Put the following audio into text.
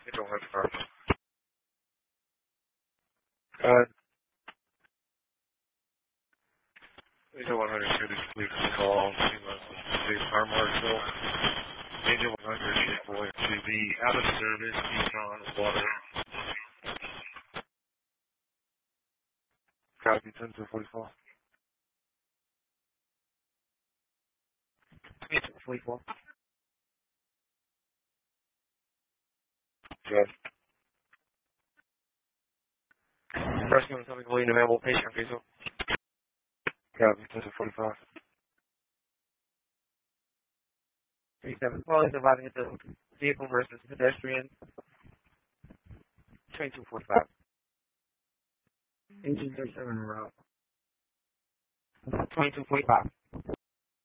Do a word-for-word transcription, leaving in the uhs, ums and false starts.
You don't have car. Uh, Angel one hundred should leave the call to uh, the car marshal. Angel one hundred is going to be out of service. He's on water. Copy ten to forty-four. ten to forty-four. Good. First one coming to available patient visa. Copy ten to forty-five. three seven. Calling dividing into vehicle versus pedestrian. twenty-two forty-five. Engine thirty-seven route. twenty-two forty-five.